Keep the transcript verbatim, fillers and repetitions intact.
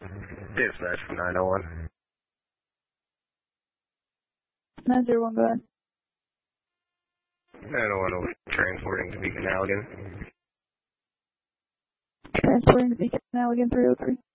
Dispatch from nine oh one. nine zero one, go ahead. nine oh one over transporting to Beacon Allegan. Transporting to Beacon Allegan three oh three.